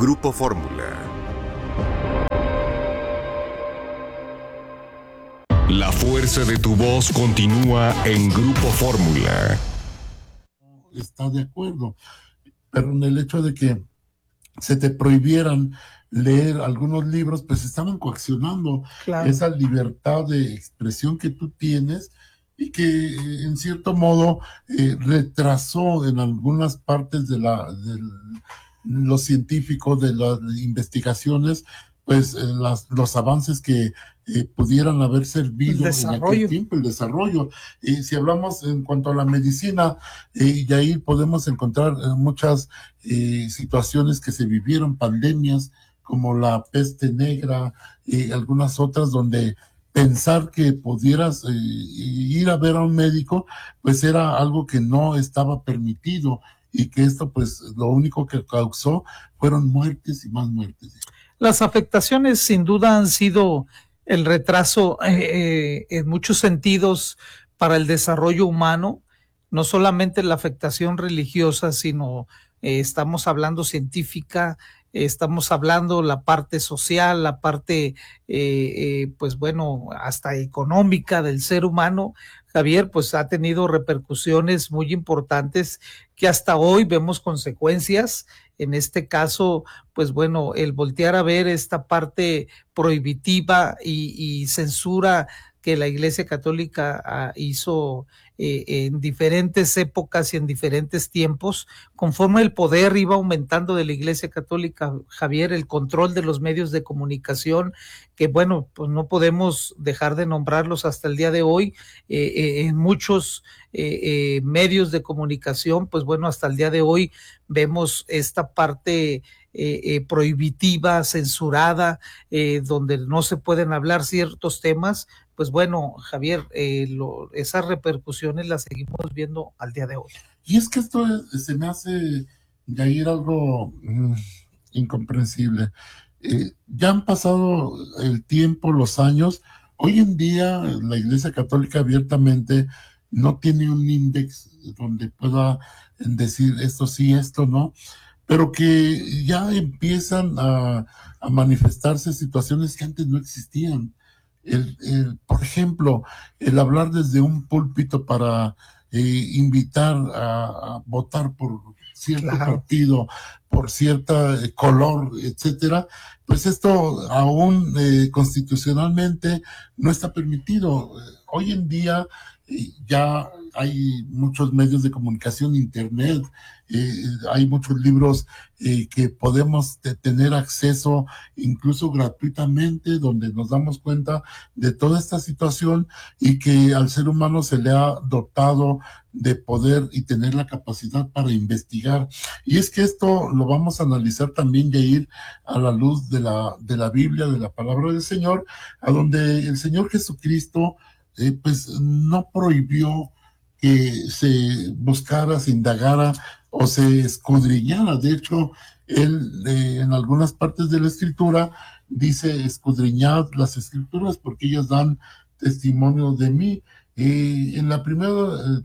Grupo Fórmula. La fuerza de tu voz continúa en Grupo Fórmula. Está de acuerdo, pero en el hecho de que se te prohibieran leer algunos libros, pues estaban coaccionando esa libertad de expresión que tú tienes y que en cierto modo retrasó en algunas partes de los científicos, de las investigaciones, pues los avances que pudieran haber servido en aquel tiempo, el desarrollo. Y si hablamos en cuanto a la medicina, y ahí podemos encontrar muchas situaciones que se vivieron, pandemias como la peste negra y algunas otras donde pensar que pudieras ir a ver a un médico, pues era algo que no estaba permitido y que esto pues lo único que causó fueron muertes y más muertes. Las afectaciones sin duda han sido el retraso en muchos sentidos para el desarrollo humano, no solamente la afectación religiosa, sino estamos hablando científica, estamos hablando la parte social, la parte, pues bueno, hasta económica del ser humano. Javier, pues ha tenido repercusiones muy importantes que hasta hoy vemos consecuencias. En este caso, pues bueno, el voltear a ver esta parte prohibitiva y censura que la Iglesia Católica hizo en diferentes épocas y en diferentes tiempos, conforme el poder iba aumentando de la Iglesia Católica, Javier, el control de los medios de comunicación, que bueno, pues no podemos dejar de nombrarlos hasta el día de hoy, en muchos medios de comunicación, pues bueno, hasta el día de hoy vemos esta parte prohibitiva, censurada, donde no se pueden hablar ciertos temas. Pues bueno, Javier, esas repercusiones las seguimos viendo al día de hoy. Y es que esto se me hace, Yair, algo incomprensible. Ya han pasado el tiempo, los años. Hoy en día la Iglesia Católica abiertamente no tiene un índice donde pueda decir esto sí, esto no, pero que ya empiezan a manifestarse situaciones que antes no existían. Por ejemplo, el hablar desde un púlpito para invitar a votar por cierto partido, por cierta color, etcétera, pues esto aún constitucionalmente no está permitido. Hoy en día ya hay muchos medios de comunicación, internet, hay muchos libros que podemos tener acceso incluso gratuitamente, donde nos damos cuenta de toda esta situación y que al ser humano se le ha dotado de poder y tener la capacidad para investigar. Y es que esto lo vamos a analizar también, Yair, a la luz de la Biblia, de la palabra del Señor, a donde el Señor Jesucristo pues no prohibió que se buscara, se indagara o se escudriñara. De hecho, él en algunas partes de la Escritura dice: escudriñad las Escrituras porque ellas dan testimonio de mí. En la primera,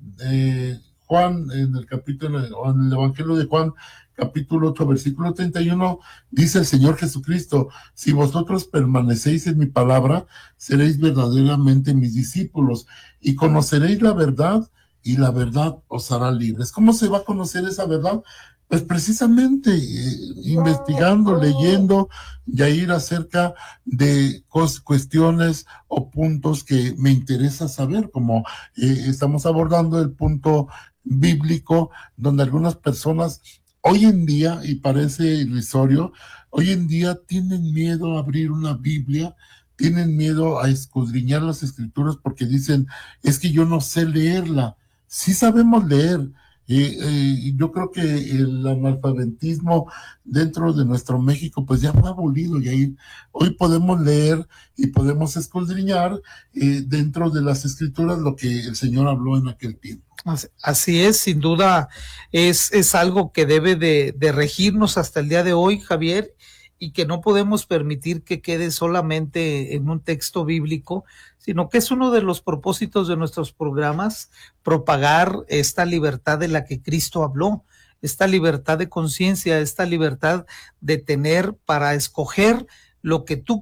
Juan, en el capítulo, o en el Evangelio de Juan, capítulo 8, versículo 31, dice el Señor Jesucristo: si vosotros permanecéis en mi palabra, seréis verdaderamente mis discípulos y conoceréis la verdad, y la verdad os hará libres. ¿Cómo se va a conocer esa verdad? Pues precisamente investigando, leyendo, Yair, acerca de cuestiones o puntos que me interesa saber, como estamos abordando el punto bíblico, donde algunas personas hoy en día, y parece irrisorio, hoy en día tienen miedo a abrir una Biblia, tienen miedo a escudriñar las Escrituras porque dicen: es que yo no sé leerla. Sí sabemos leer. Yo creo que el analfabetismo dentro de nuestro México pues ya fue abolido, y ahí hoy podemos leer y podemos escudriñar dentro de las Escrituras lo que el Señor habló en aquel tiempo. Así es, sin duda es algo que debe de regirnos hasta el día de hoy, Javier, y que no podemos permitir que quede solamente en un texto bíblico, sino que es uno de los propósitos de nuestros programas, propagar esta libertad de la que Cristo habló. esta libertad de conciencia, esta libertad de tener para escoger lo que tú